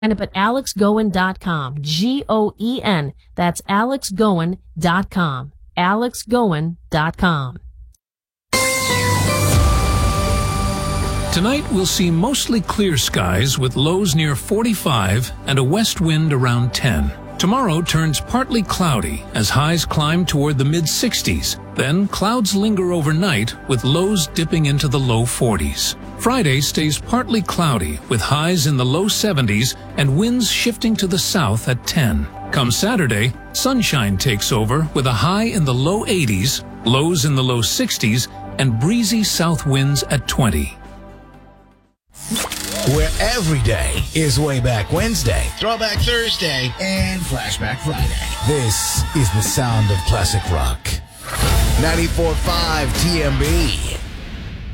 Sign up at alexgoen.com. Goen. That's alexgoen.com. alexgoen.com. Tonight we'll see mostly clear skies with lows near 45 and a west wind around 10. Tomorrow turns partly cloudy as highs climb toward the mid-60s. Then clouds linger overnight with lows dipping into the low 40s. Friday stays partly cloudy with highs in the low 70s and winds shifting to the south at 10. Come Saturday, sunshine takes over with a high in the low 80s, lows in the low 60s, and breezy south winds at 20. Where every day is Way Back Wednesday, Throwback Thursday, and Flashback Friday. This is the sound of classic rock. 94.5 TMB.